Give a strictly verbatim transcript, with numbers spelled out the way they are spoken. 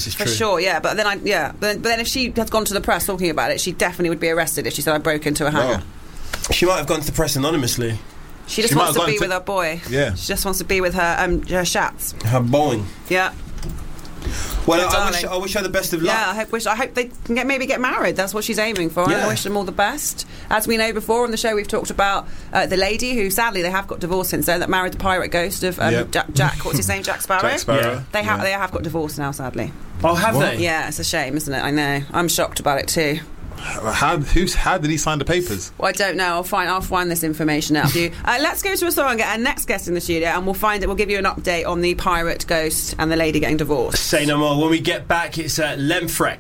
This is For true. sure, yeah. But then, I yeah. But then, but then, if she had gone to the press talking about it, she definitely would be arrested if she said I broke into a hangar. Oh. She might have gone to the press anonymously. She just She might wants to have be gone with to- her boy. Yeah. She just wants to be with her um her shats. Her Boeing. Yeah. Well, Her I wish, darling. I wish her the best of luck. Yeah, I hope wish I hope they can get maybe get married. That's what she's aiming for. And Yeah. I wish them all the best. As we know before on the show, we've talked about uh, the lady who sadly they have got divorced since then, that married the pirate ghost of um, Yep. Jack, Jack. What's his name? Jack Sparrow. Jack Sparrow. Yeah. They have Yeah. they have got divorced now, sadly. Oh, have What? they? Yeah, it's a shame, isn't it? I know. I'm shocked about it too. How, who's, how did he sign the papers? Well, I don't know. I'll find. I'll find this information out for you. Uh, let's go to a song and get our next guest in the studio, and we'll find it. We'll give you an update on the pirate ghost and the lady getting divorced. Say no more. When we get back, it's uh, Lemfrek.